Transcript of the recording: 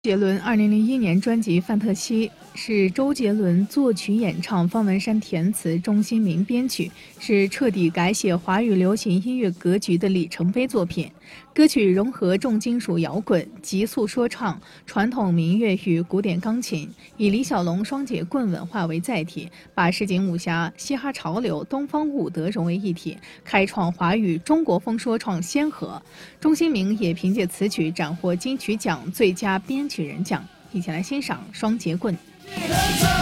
杰伦2001年专辑《范特西》是周杰伦作曲演唱，方文山填词，钟兴民编曲，是彻底改写华语流行音乐格局的里程碑作品。歌曲融合重金属摇滚、急速说唱、传统民乐与古典钢琴，以李小龙双节棍文化为载体，把市井武侠、嘻哈潮流、东方武德融为一体，开创华语中国风说唱先河。钟兴民也凭借此曲斩获金曲奖最佳编曲人奖。一起来欣赏《双节棍》。